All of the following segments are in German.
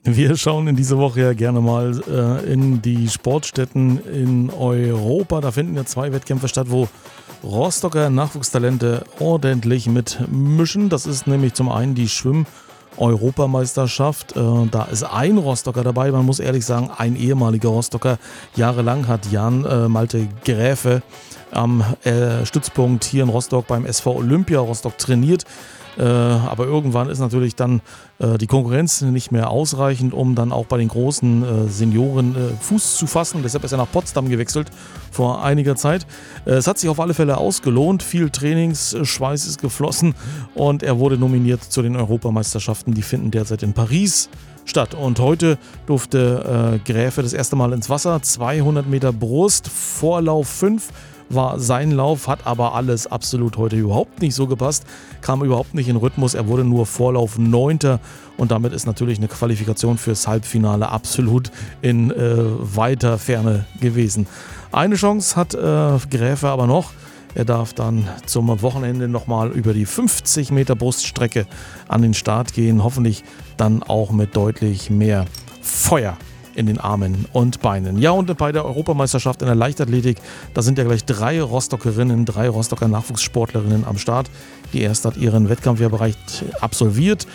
Wir schauen in dieser Woche ja gerne mal in die Sportstätten in Europa. Da finden ja 2 Wettkämpfe statt, wo Rostocker Nachwuchstalente ordentlich mitmischen. Das ist nämlich zum einen die Schwimm-Europameisterschaft. Da ist ein Rostocker dabei, man muss ehrlich sagen, ein ehemaliger Rostocker. Jahrelang hat Jan Malte Gräfe am Stützpunkt hier in Rostock beim SV Olympia Rostock trainiert. Aber irgendwann ist natürlich dann die Konkurrenz nicht mehr ausreichend, um dann auch bei den großen Senioren Fuß zu fassen. Deshalb ist er nach Potsdam gewechselt vor einiger Zeit. Es hat sich auf alle Fälle ausgelohnt. Viel Trainingsschweiß ist geflossen und er wurde nominiert zu den Europameisterschaften. Die finden derzeit in Paris statt. Und heute durfte Gräfe das erste Mal ins Wasser. 200 Meter Brust, Vorlauf 5. War sein Lauf, hat aber alles absolut heute überhaupt nicht so gepasst, kam überhaupt nicht in Rhythmus, er wurde nur Vorlauf 9. und damit ist natürlich eine Qualifikation fürs Halbfinale absolut in weiter Ferne gewesen. Eine Chance hat Gräfe aber noch, er darf dann zum Wochenende nochmal über die 50 Meter Bruststrecke an den Start gehen, hoffentlich dann auch mit deutlich mehr Feuer in den Armen und Beinen. Ja, und bei der Europameisterschaft in der Leichtathletik, da sind ja gleich 3 Rostockerinnen, 3 Rostocker Nachwuchssportlerinnen am Start. Die erste hat ihren Wettkampf ja bereits absolviert.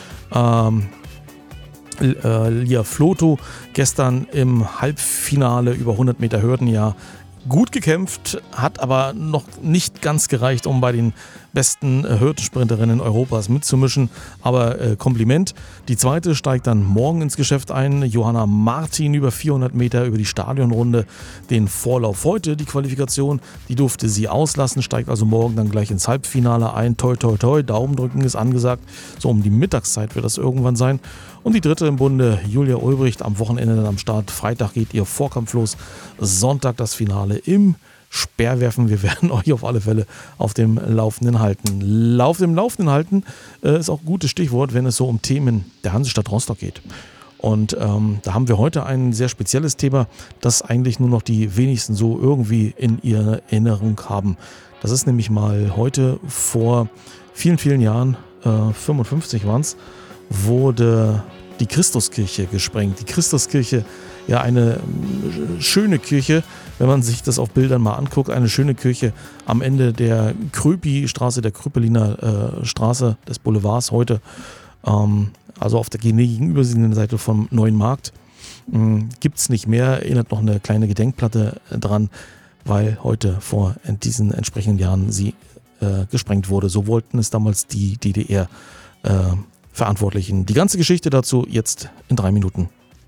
Lia Floto gestern im Halbfinale über 100 Meter Hürden ja gut gekämpft, hat aber noch nicht ganz gereicht, um bei den besten Hürdensprinterinnen Europas mitzumischen, aber Kompliment. Die zweite steigt dann morgen ins Geschäft ein, Johanna Martin über 400 Meter über die Stadionrunde, den Vorlauf heute, die Qualifikation, die durfte sie auslassen, steigt also morgen dann gleich ins Halbfinale ein, toi toi toi, Daumen drücken ist angesagt, so um die Mittagszeit wird das irgendwann sein. Und die dritte im Bunde, Julia Ulbricht, am Wochenende dann am Start, Freitag geht ihr Vorkampf los, Sonntag das Finale im Speerwerfen. Wir werden euch auf alle Fälle auf dem Laufenden halten. Auf dem Laufenden halten ist auch ein gutes Stichwort, wenn es so um Themen der Hansestadt Rostock geht. Und da haben wir heute ein sehr spezielles Thema, das eigentlich nur noch die wenigsten so irgendwie in ihrer Erinnerung haben. Das ist nämlich mal heute vor vielen, vielen Jahren, 55 waren es, wurde die Christuskirche gesprengt. Die Christuskirche, ja, eine schöne Kirche, wenn man sich das auf Bildern mal anguckt, eine schöne Kirche am Ende der Kröpi-Straße, der Kröpeliner Straße des Boulevards heute, also auf der gegenüberliegenden Seite vom Neuen Markt. Gibt es nicht mehr, erinnert noch eine kleine Gedenkplatte dran, weil heute vor diesen entsprechenden Jahren sie gesprengt wurde. So wollten es damals die DDR Verantwortlichen. Die ganze Geschichte dazu jetzt in 3 Minuten.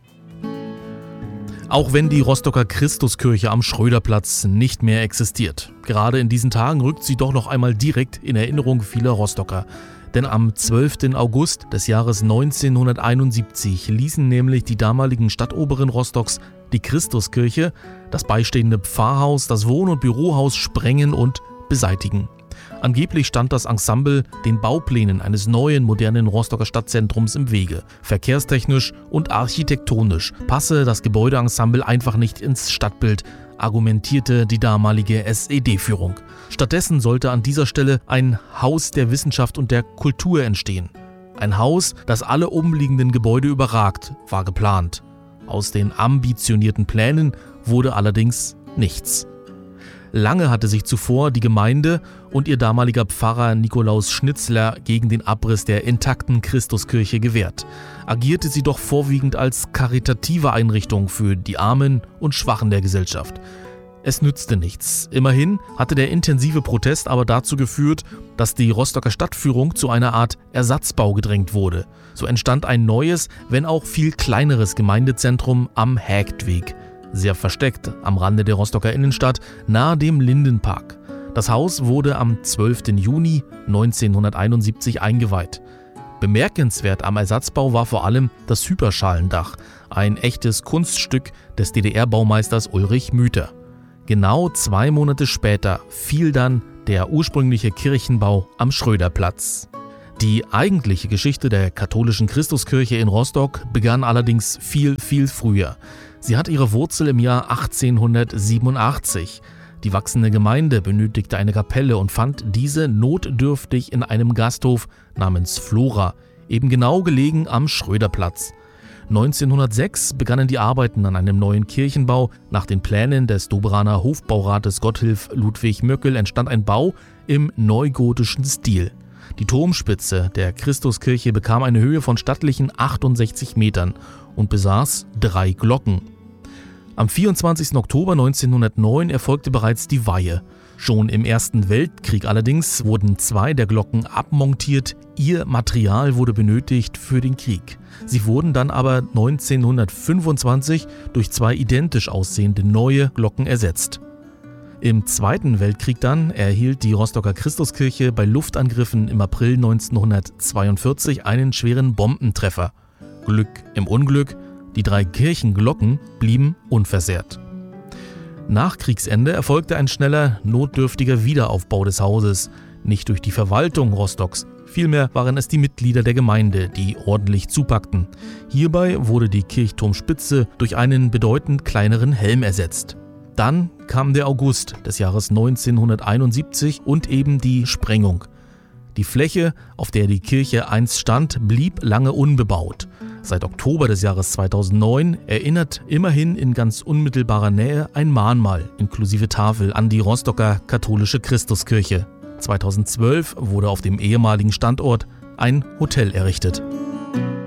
Auch wenn die Rostocker Christuskirche am Schröderplatz nicht mehr existiert. Gerade in diesen Tagen rückt sie doch noch einmal direkt in Erinnerung vieler Rostocker. Denn am 12. August des Jahres 1971 ließen nämlich die damaligen Stadtoberen Rostocks die Christuskirche, das beistehende Pfarrhaus, das Wohn- und Bürohaus sprengen und beseitigen. Angeblich stand das Ensemble den Bauplänen eines neuen, modernen Rostocker Stadtzentrums im Wege. Verkehrstechnisch und architektonisch passe das Gebäudeensemble einfach nicht ins Stadtbild, argumentierte die damalige SED-Führung. Stattdessen sollte an dieser Stelle ein Haus der Wissenschaft und der Kultur entstehen. Ein Haus, das alle umliegenden Gebäude überragt, war geplant. Aus den ambitionierten Plänen wurde allerdings nichts. Lange hatte sich zuvor die Gemeinde und ihr damaliger Pfarrer Nikolaus Schnitzler gegen den Abriss der intakten Christuskirche gewehrt. Agierte sie doch vorwiegend als karitative Einrichtung für die Armen und Schwachen der Gesellschaft. Es nützte nichts. Immerhin hatte der intensive Protest aber dazu geführt, dass die Rostocker Stadtführung zu einer Art Ersatzbau gedrängt wurde. So entstand ein neues, wenn auch viel kleineres Gemeindezentrum am Hägtweg. Sehr versteckt am Rande der Rostocker Innenstadt, nahe dem Lindenpark. Das Haus wurde am 12. Juni 1971 eingeweiht. Bemerkenswert am Ersatzbau war vor allem das Hyperschalendach, ein echtes Kunststück des DDR-Baumeisters Ulrich Müther. Genau 2 Monate später fiel dann der ursprüngliche Kirchenbau am Schröderplatz. Die eigentliche Geschichte der katholischen Christuskirche in Rostock begann allerdings viel, viel früher. Sie hat ihre Wurzel im Jahr 1887. Die wachsende Gemeinde benötigte eine Kapelle und fand diese notdürftig in einem Gasthof namens Flora, eben genau gelegen am Schröderplatz. 1906 begannen die Arbeiten an einem neuen Kirchenbau. Nach den Plänen des Dobeраner Hofbaurates Gotthilf Ludwig Möckel entstand ein Bau im neugotischen Stil. Die Turmspitze der Christuskirche bekam eine Höhe von stattlichen 68 Metern und besaß 3 Glocken. Am 24. Oktober 1909 erfolgte bereits die Weihe. Schon im Ersten Weltkrieg allerdings wurden 2 der Glocken abmontiert. Ihr Material wurde benötigt für den Krieg. Sie wurden dann aber 1925 durch 2 identisch aussehende neue Glocken ersetzt. Im Zweiten Weltkrieg dann erhielt die Rostocker Christuskirche bei Luftangriffen im April 1942 einen schweren Bombentreffer. Glück im Unglück, die 3 Kirchenglocken blieben unversehrt. Nach Kriegsende erfolgte ein schneller, notdürftiger Wiederaufbau des Hauses, nicht durch die Verwaltung Rostocks. Vielmehr waren es die Mitglieder der Gemeinde, die ordentlich zupackten. Hierbei wurde die Kirchturmspitze durch einen bedeutend kleineren Helm ersetzt. Dann kam der August des Jahres 1971 und eben die Sprengung. Die Fläche, auf der die Kirche einst stand, blieb lange unbebaut. Seit Oktober des Jahres 2009 erinnert immerhin in ganz unmittelbarer Nähe ein Mahnmal inklusive Tafel an die Rostocker katholische Christuskirche. 2012 wurde auf dem ehemaligen Standort ein Hotel errichtet.